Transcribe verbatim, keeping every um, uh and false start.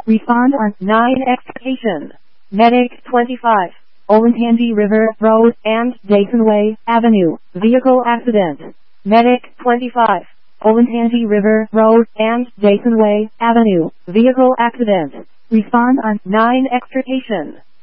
Respond on nine extrication. Medic twenty-five. Olentangy River Road and Jason Way Avenue. Vehicle accident. Medic twenty-five. Olentangy River Road and Jason Way Avenue. Vehicle accident. Respond on nine extrication.